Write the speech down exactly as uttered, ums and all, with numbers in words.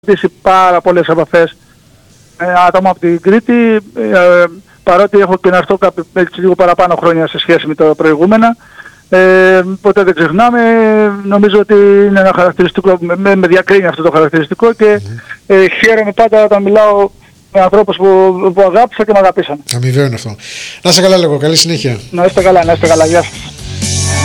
κρατήσει πάρα πολλές επαφές με άτομα από την Κρήτη, ε, παρότι έχω και να έρθω κάποιο, έτσι, λίγο παραπάνω χρόνια σε σχέση με τα προηγούμενα. Ε, ποτέ δεν ξεχνάμε, νομίζω ότι είναι ένα χαρακτηριστικό, με, με διακρίνει αυτό το χαρακτηριστικό και mm-hmm. ε, χαίρομαι πάντα όταν μιλάω με ανθρώπους που, που αγάπησα και με αγαπήσαν. Αμοιβαίο είναι αυτό. Να είστε καλά λίγο, καλή συνέχεια. Να είστε καλά, να είστε καλά, γεια σας.